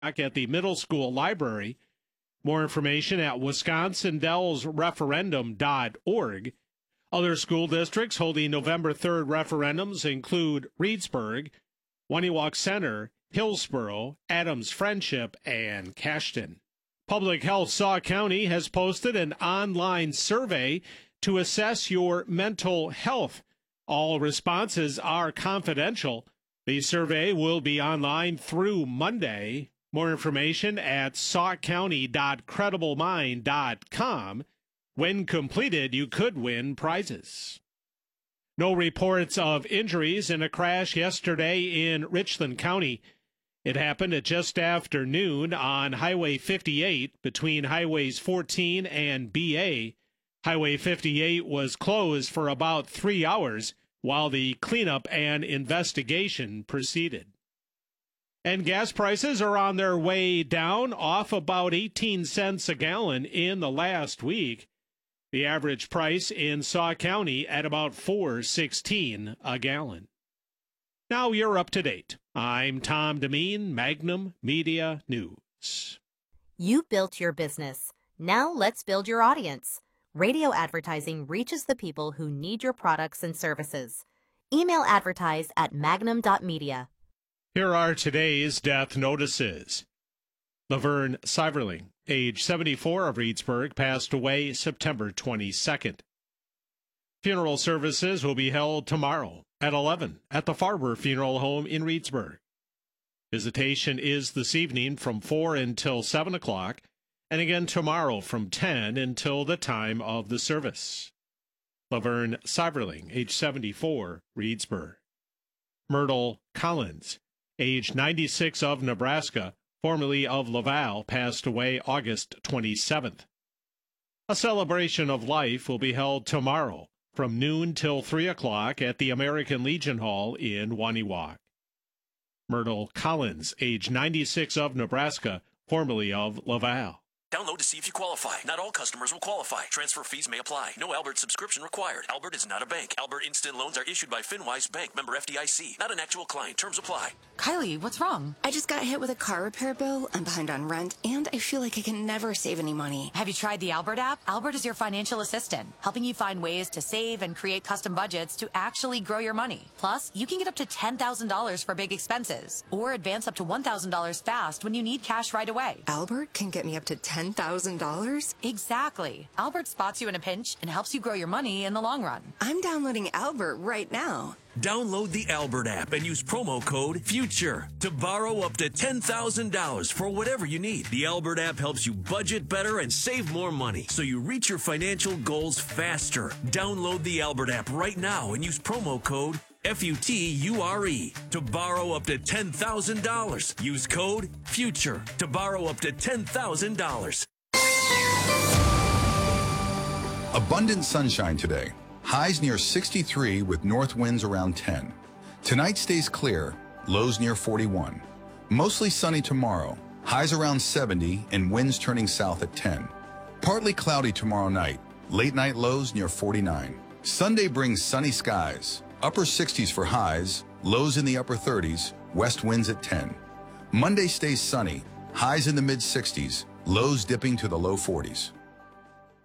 at the middle school library. More information at wisconsindelsreferendum.org. Other school districts holding November 3rd referendums include Reedsburg, Waniwak Center, Hillsboro, Adams Friendship, and Cashton. Public Health Sauk County has posted an online survey to assess your mental health. All responses are confidential. The survey will be online through Monday. More information at saukcounty.crediblemine.com. When completed, you could win prizes. No reports of injuries in a crash yesterday in Richland County. It happened at just after noon on Highway 58 between Highways 14 and BA. Highway 58 was closed for about 3 hours while the cleanup and investigation proceeded. And gas prices are on their way down, off about 18 cents a gallon in the last week. The average price in Sauk County at about $4.16 a gallon. Now you're up to date. I'm Tom Demeen, Magnum Media News. You built your business. Now let's build your audience. Radio advertising reaches the people who need your products and services. Email advertise at magnum.media. Here are today's death notices. Laverne Seiverling, age 74 of Reedsburg, passed away September 22nd. Funeral services will be held tomorrow at 11 at the Farber Funeral Home in Reedsburg. Visitation is this evening from 4 until 7 o'clock, and again tomorrow from 10 until the time of the service. Laverne Seiverling, age 74, Reedsburg. Myrtle Collins, age 96 of Nebraska, formerly of Laval, passed away August 27th. A celebration of life will be held tomorrow from noon till 3 o'clock at the American Legion Hall in Waniwak. Myrtle Collins, age 96 of Nebraska, formerly of Laval. Download to see if you qualify. Not all customers will qualify. Transfer fees may apply. No Albert subscription required. Albert is not a bank. Albert Instant Loans are issued by FinWise Bank, member FDIC. Not an actual client. Terms apply. Kylie, what's wrong? I just got hit with a car repair bill. I'm behind on rent, and I feel like I can never save any money. Have you tried the Albert app? Albert is your financial assistant, helping you find ways to save and create custom budgets to actually grow your money. Plus, you can get up to $10,000 for big expenses, or advance up to $1,000 fast when you need cash right away. Albert can get me up to $10,000? Exactly. Albert spots you in a pinch and helps you grow your money in the long run. I'm downloading Albert right now. Download the Albert app and use promo code FUTURE to borrow up to $10,000 for whatever you need. The Albert app helps you budget better and save more money so you reach your financial goals faster. Download the Albert app right now and use promo code FUTURE to borrow up to $10,000. Use code FUTURE to borrow up to $10,000. Abundant sunshine today. Highs near 63 with north winds around 10. Tonight stays clear, lows near 41. Mostly sunny tomorrow, highs around 70 and winds turning south at 10. Partly cloudy tomorrow night, late night lows near 49. Sunday brings sunny skies, upper 60s for highs, lows in the upper 30s, west winds at 10. Monday stays sunny, highs in the mid 60s, lows dipping to the low 40s.